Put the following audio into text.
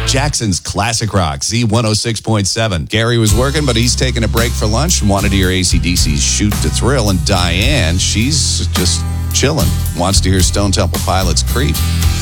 Jackson's Classic Rock, Z106.7. Gary was working, but he's taking a break for lunch and wanted to hear AC/DC's Shoot to Thrill. And Diane, she's just chilling, wants to hear Stone Temple Pilots' Creep.